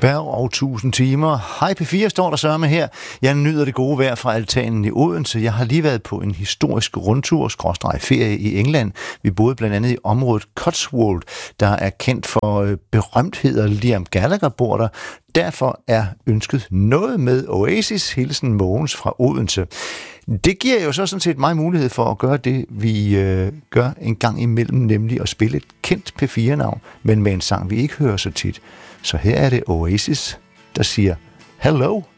Berg og 1000 timer. Hej P4 står der sørme her. Jeg nyder det gode vejr fra altanen i Odense. Jeg har lige været på en historisk rundtur/ferie i England. Vi boede blandt andet i området Cotswold, der er kendt for berømtheder. Liam Gallagher bor der. Derfor er ønsket noget med Oasis. Hilsen Mogens fra Odense. Det giver jo så sådan set mig mulighed for at gøre det, vi gør en gang imellem, nemlig at spille et kendt P4-navn, men med en sang, vi ikke hører så tit. Så her er det Oasis, der siger Hello.